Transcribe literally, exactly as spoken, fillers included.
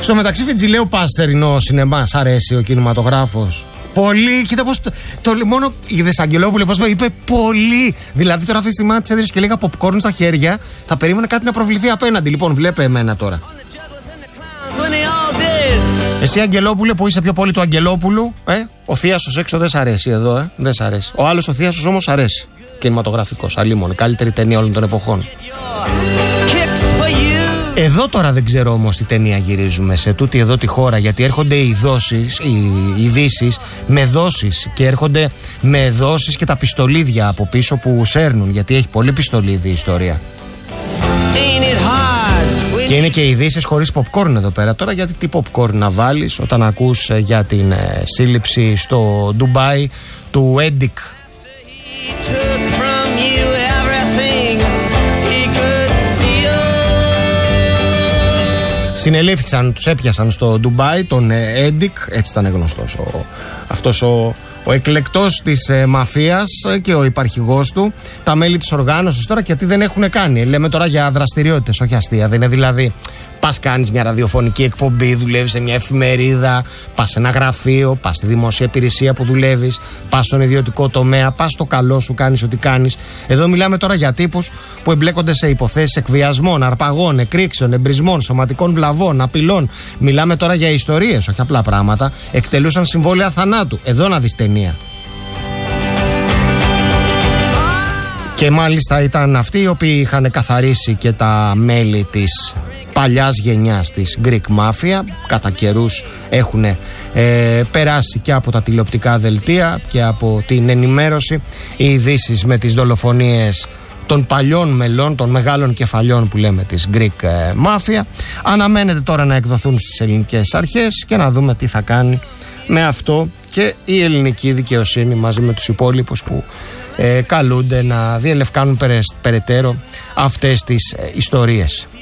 Στο μεταξύ, Φιτζιλέου Παστερινό σινεμά, σ' αρέσει ο κινηματογράφος? Πολύ, κοίτα πως. Το, το, μόνο η Δεσαγγελόπουλη, πώς είπε, πολύ. Δηλαδή, τώρα αυτή τη στιγμή τη έδωσε και λίγα popcorn στα χέρια, θα περίμενε κάτι να προβληθεί απέναντι. Λοιπόν, βλέπε εμένα τώρα. Εσύ, Αγγελόπουλε, που είσαι πιο πολύ του Αγγελόπουλου, ε, ο Θίασος έξω δεν σ' αρέσει εδώ, ε, δεν σ' αρέσει. Ο άλλος ο Θίασος όμως αρέσει. Κινηματογραφικός, αλίμονο, καλύτερη ταινία όλων των εποχών. Εδώ τώρα δεν ξέρω όμως τι ταινία γυρίζουμε σε τούτη εδώ τη χώρα, γιατί έρχονται οι δόσεις, οι ειδήσεις με δόσεις και έρχονται με δόσεις και τα πιστολίδια από πίσω που σέρνουν, γιατί έχει πολύ πιστολίδι η ιστορία. Και είναι και ειδήσεις χωρίς popcorn εδώ πέρα τώρα, γιατί τι popcorn να βάλεις όταν ακούς για την ε, σύλληψη στο Ντουμπάι του Έντικ. Συνελήφθησαν, τους έπιασαν στο Ντουμπάι τον Έντικ, έτσι ήταν γνωστός ο, αυτός ο, ο εκλεκτός της ε, μαφίας και ο υπαρχηγός του, τα μέλη της οργάνωσης τώρα, γιατί δεν έχουν κάνει. Λέμε τώρα για δραστηριότητες, όχι αστεία. Δεν είναι δηλαδή πας κάνεις μια ραδιοφωνική εκπομπή, δουλεύεις σε μια εφημερίδα, πας σε ένα γραφείο, πας στη δημόσια υπηρεσία που δουλεύεις, πας στον ιδιωτικό τομέα, πας στο καλό σου, κάνεις ό,τι κάνεις. Εδώ μιλάμε τώρα για τύπους που εμπλέκονται σε υποθέσεις εκβιασμών, αρπαγών, εκρήξεων, εμπρισμών, σωματικών βλαβών, απειλών. Μιλάμε τώρα για ιστορίες, όχι απλά πράγματα. Εκτελούσαν συμβόλαια θανάτου. Εδώ να δεις ταινία. Και μάλιστα ήταν αυτοί οι οποίοι είχαν καθαρίσει και τα μέλη της παλιάς γενιάς της Greek Mafia. Κατά καιρούς έχουν ε, περάσει και από τα τηλεοπτικά δελτία και από την ενημέρωση οι ειδήσεις με τις δολοφονίες των παλιών μελών, των μεγάλων κεφαλιών που λέμε της Greek Mafia. Αναμένεται τώρα να εκδοθούν στις ελληνικές αρχές και να δούμε τι θα κάνει με αυτό και η ελληνική δικαιοσύνη μαζί με τους υπόλοιπους που ε, καλούνται να διελευκάνουν περαιτέρω αυτές τις ε, ιστορίες.